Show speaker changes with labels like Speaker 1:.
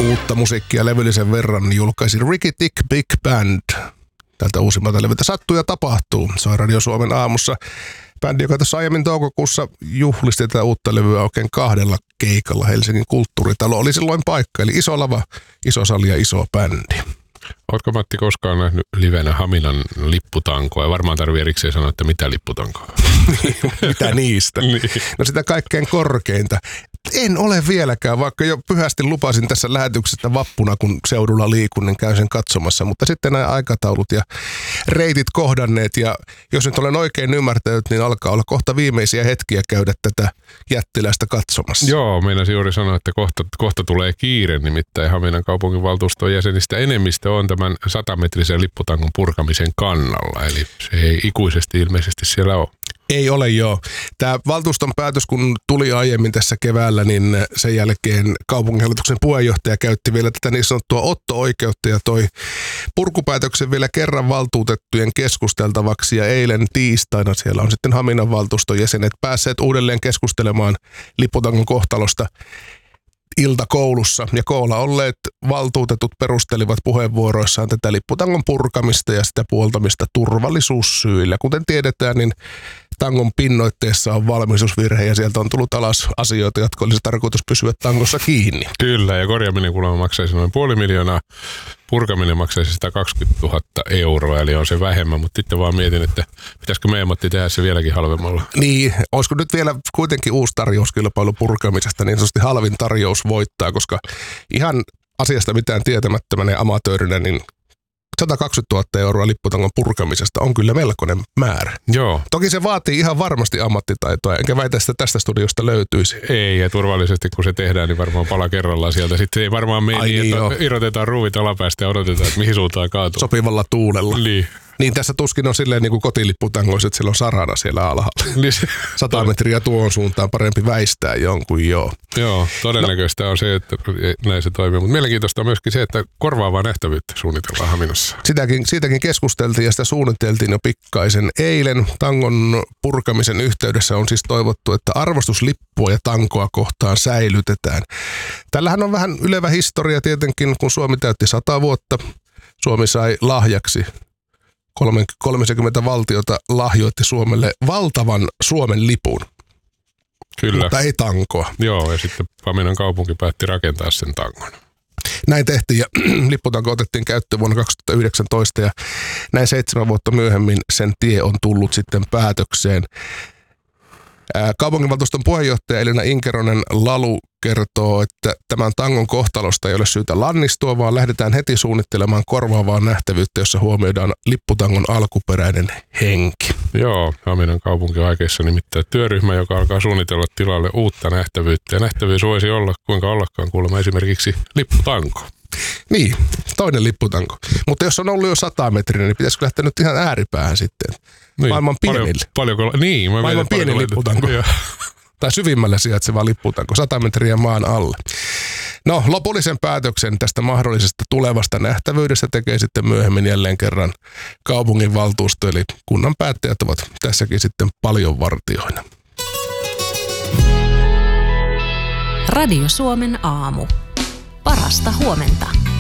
Speaker 1: Uutta musiikkia levyllisen verran julkaisi Ricky Tick Big Band. Tältä uusimmalta levyltä Sattuu ja tapahtuu. Se on Radio Suomen aamussa. Bändi, joka tuossa aiemmin toukokuussa juhlisti tätä uutta levyä oikein 2 keikalla. Helsingin Kulttuuritalo oli silloin paikka, eli iso lava, iso sali ja iso bändi.
Speaker 2: Ootko Matti koskaan nähnyt livenä Haminan lipputankoa? Ja varmaan tarvii erikseen sanoa, että mitä lipputankoa?
Speaker 1: Mitä niistä?
Speaker 2: Niin.
Speaker 1: No sitä kaikkein korkeinta. En ole vieläkään, vaikka jo pyhästi lupasin tässä lähetyksessä vappuna, kun seudulla liikun, niin käyn sen katsomassa. Mutta sitten nämä aikataulut ja reitit kohdanneet, ja jos nyt olen oikein ymmärtänyt, niin alkaa olla kohta viimeisiä hetkiä käydä tätä jättiläistä katsomassa.
Speaker 2: Joo, meinasin juuri sanoa, että kohta tulee kiire, nimittäin Haminan kaupunginvaltuuston jäsenistä enemmistö on tämän 100-metrisen lipputangon purkamisen kannalla, eli se ei ikuisesti ilmeisesti siellä ole.
Speaker 1: Ei ole joo. Tämä valtuuston päätös, kun tuli aiemmin tässä keväällä, niin sen jälkeen kaupunginhallituksen puheenjohtaja käytti vielä tätä niin sanottua otto-oikeutta ja toi purkupäätöksen vielä kerran valtuutettujen keskusteltavaksi. Ja eilen tiistaina siellä on sitten Haminan valtuuston jäsenet päässeet uudelleen keskustelemaan lipputangon kohtalosta iltakoulussa, ja koolla olleet valtuutetut perustelivat puheenvuoroissaan tätä lipputangon purkamista ja sitä puoltamista turvallisuussyillä. Kuten tiedetään, niin tangon pinnoitteessa on valmistusvirhe ja sieltä on tullut alas asioita, jotka olisi tarkoitus pysyä tangossa kiinni.
Speaker 2: Kyllä, ja korjaaminen kuulemma maksaisi noin 500 000, purkaminen maksaisi 120 000 euroa, eli on se vähemmän, mutta sitten vaan mietin, että pitäisikö meidän Matti tehdä se vieläkin halvemmalla.
Speaker 1: Niin, olisiko nyt vielä kuitenkin uusi tarjouskilpailu purkamisesta, niin sanotusti halvin tarjous voittaa, koska ihan asiasta mitään tietämättömänä ja amatöörinä, niin 120 000 euroa lipputangon purkamisesta on kyllä melkoinen määrä.
Speaker 2: Joo.
Speaker 1: Toki se vaatii ihan varmasti ammattitaitoa, enkä väitä, että tästä studiosta löytyisi.
Speaker 2: Ei, ja turvallisesti kun se tehdään, niin varmaan pala kerrallaan sieltä. Sitten ei varmaan mene niin, että irrotetaan ruuvit alapäästä ja odotetaan, että mihin suuntaan kaatuu.
Speaker 1: Sopivalla tuulella. Niin tässä tuskin on silleen niin kuin kotilipputangoissa, että siellä on sarana siellä alhaalla. 100 metriä tuon suuntaan parempi väistää jonkun joo.
Speaker 2: Joo, todennäköistä on se, että näin se toimii. Mutta mielenkiintoista on myöskin se, että korvaavaa nähtävyyttä suunnitellaan Haminassa.
Speaker 1: Siitäkin keskusteltiin ja sitä suunniteltiin jo pikkaisen. Eilen tangon purkamisen yhteydessä on siis toivottu, että arvostus lippua ja tankoa kohtaan säilytetään. Tällähän on vähän ylevä historia tietenkin, kun Suomi täytti 100 vuotta. Suomi sai lahjaksi 30 valtiota lahjoitti Suomelle valtavan Suomen lipun.
Speaker 2: Kyllä.
Speaker 1: Mutta ei tankoa.
Speaker 2: Joo, ja sitten Haminan kaupunki päätti rakentaa sen tangon.
Speaker 1: Näin tehtiin ja lipputanko otettiin käyttöön vuonna 2019 ja näin 7 vuotta myöhemmin sen tie on tullut sitten päätökseen. Kaupunginvaltuuston puheenjohtaja Elina Inkeronen Lalu kertoo, että tämän tangon kohtalosta ei ole syytä lannistua, vaan lähdetään heti suunnittelemaan korvaavaa nähtävyyttä, jossa huomioidaan lipputangon alkuperäinen henki.
Speaker 2: Joo, Haminan kaupunki on aikeissa nimittäin työryhmä, joka alkaa suunnitella tilalle uutta nähtävyyttä. Ja nähtävyys voisi olla, kuinka ollakaan kuulemma esimerkiksi lipputanko.
Speaker 1: Niin, toinen lipputanko. Mutta jos on ollut jo 100 metriä, niin pitäisikö lähteä nyt ihan ääripäähän sitten?
Speaker 2: Niin,
Speaker 1: maailman pienille. Maailman pienin lipputanko. Tai syvimmälle sijaitseva lipputanko, 100 metriä maan alle. No, lopullisen päätöksen tästä mahdollisesta tulevasta nähtävyydestä tekee sitten myöhemmin jälleen kerran kaupunginvaltuusto, eli kunnan päättäjät ovat tässäkin sitten paljon vartijoina.
Speaker 3: Radio Suomen aamu. Parasta huomenta.